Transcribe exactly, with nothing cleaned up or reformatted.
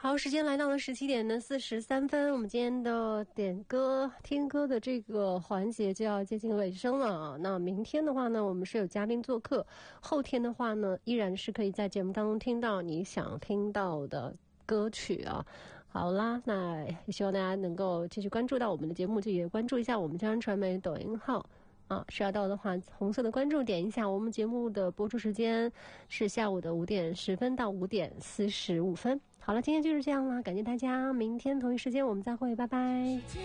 好，时间来到了十七点的四十三分，我们今天的点歌听歌的这个环节就要接近尾声了啊。那明天的话呢，我们是有嘉宾做客，后天的话呢，依然是可以在节目当中听到你想听到的歌曲啊。好啦，那也希望大家能够继续关注到我们的节目，就也关注一下我们江山传媒抖音号啊，是要到的话，红色的关注点一下。我们节目的播出时间是下午的五点十分到五点四十五分。好了，今天就是这样了，感谢大家，明天同一时间我们再会，拜拜。